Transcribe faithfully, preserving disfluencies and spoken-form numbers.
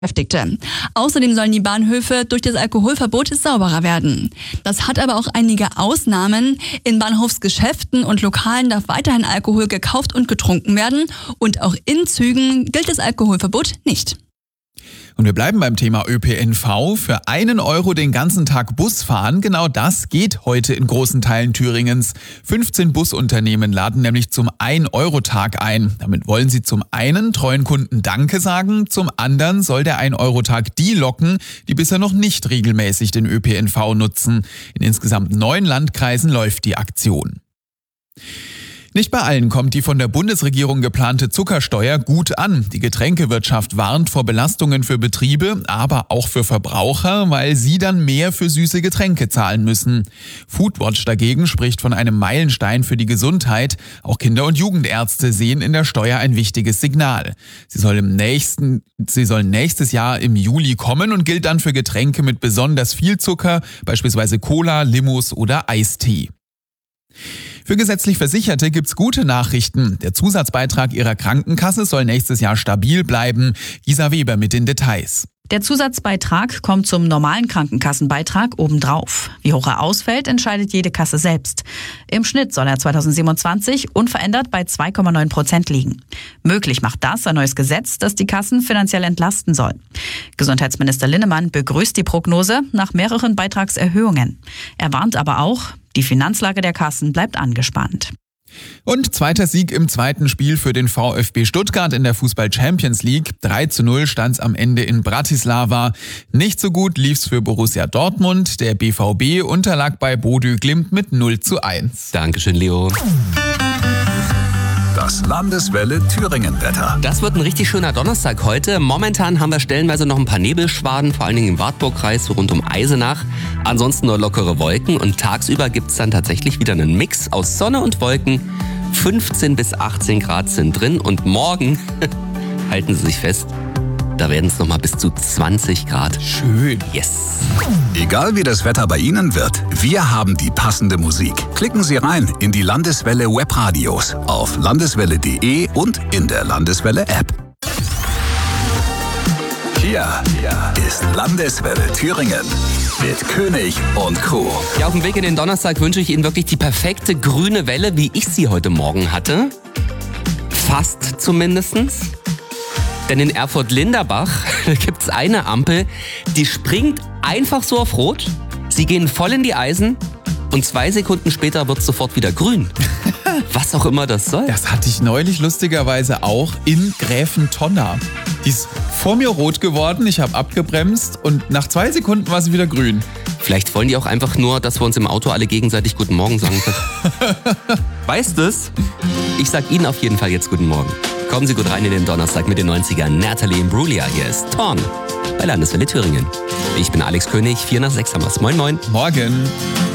Beschäftigte. Außerdem sollen die Bahnhöfe durch das Alkoholverbot sauberer werden. Das hat aber auch einige Ausnahmen. In Bahnhofsgeschäften und Lokalen darf weiterhin Alkohol gekauft und getrunken werden. Und auch in Zügen gilt das Alkoholverbot nicht. Und wir bleiben beim Thema Ö P N V. Für einen Euro den ganzen Tag Bus fahren, genau das geht heute in großen Teilen Thüringens. fünfzehn Busunternehmen laden nämlich zum ein-Euro-Tag ein. Damit wollen sie zum einen treuen Kunden Danke sagen, zum anderen soll der ein-Euro-Tag die locken, die bisher noch nicht regelmäßig den Ö P N V nutzen. In insgesamt neun Landkreisen läuft die Aktion. Nicht bei allen kommt die von der Bundesregierung geplante Zuckersteuer gut an. Die Getränkewirtschaft warnt vor Belastungen für Betriebe, aber auch für Verbraucher, weil sie dann mehr für süße Getränke zahlen müssen. Foodwatch dagegen spricht von einem Meilenstein für die Gesundheit. Auch Kinder- und Jugendärzte sehen in der Steuer ein wichtiges Signal. Sie soll im nächsten, sie soll nächstes Jahr im Juli kommen und gilt dann für Getränke mit besonders viel Zucker, beispielsweise Cola, Limos oder Eistee. Für gesetzlich Versicherte gibt's gute Nachrichten. Der Zusatzbeitrag ihrer Krankenkasse soll nächstes Jahr stabil bleiben. Isa Weber mit den Details. Der Zusatzbeitrag kommt zum normalen Krankenkassenbeitrag obendrauf. Wie hoch er ausfällt, entscheidet jede Kasse selbst. Im Schnitt soll er zweitausendsiebenundzwanzig unverändert bei zwei Komma neun Prozent liegen. Möglich macht das ein neues Gesetz, das die Kassen finanziell entlasten soll. Gesundheitsminister Linnemann begrüßt die Prognose nach mehreren Beitragserhöhungen. Er warnt aber auch, die Finanzlage der Kassen bleibt angespannt. Und zweiter Sieg im zweiten Spiel für den VfB Stuttgart in der Fußball-Champions League. drei zu null stand's am Ende in Bratislava. Nicht so gut lief's für Borussia Dortmund. Der B V B unterlag bei Bodø Glimt mit null zu eins. Dankeschön, Leo. Das Landeswelle Thüringen-Wetter. Das wird ein richtig schöner Donnerstag heute. Momentan haben wir stellenweise noch ein paar Nebelschwaden, vor allen Dingen im Wartburgkreis, so rund um Eisenach. Ansonsten nur lockere Wolken und tagsüber gibt's dann tatsächlich wieder einen Mix aus Sonne und Wolken. fünfzehn bis achtzehn Grad sind drin und morgen, halten Sie sich fest, da werden es nochmal bis zu zwanzig Grad. Schön. Yes. Egal wie das Wetter bei Ihnen wird, wir haben die passende Musik. Klicken Sie rein in die Landeswelle Webradios auf landeswelle punkt de und in der Landeswelle App. Hier ist Landeswelle Thüringen mit König und Co. Ja, auf dem Weg in den Donnerstag wünsche ich Ihnen wirklich die perfekte grüne Welle, wie ich sie heute Morgen hatte. Fast zumindestens. Denn in Erfurt-Linderbach gibt's eine Ampel, die springt einfach so auf Rot. Sie gehen voll in die Eisen und zwei Sekunden später wird's sofort wieder grün. Was auch immer das soll. Das hatte ich neulich lustigerweise auch in Gräfentonna. Die ist vor mir rot geworden, ich habe abgebremst und nach zwei Sekunden war sie wieder grün. Vielleicht wollen die auch einfach nur, dass wir uns im Auto alle gegenseitig Guten Morgen sagen. Weißt du's? Ich sag Ihnen auf jeden Fall jetzt Guten Morgen. Kommen Sie gut rein in den Donnerstag mit den neunzigern. Natalie Imbruglia, hier ist Torn bei Landeswelle Thüringen. Ich bin Alex König, vier nach sechs haben wir's. Moin, moin. Morgen.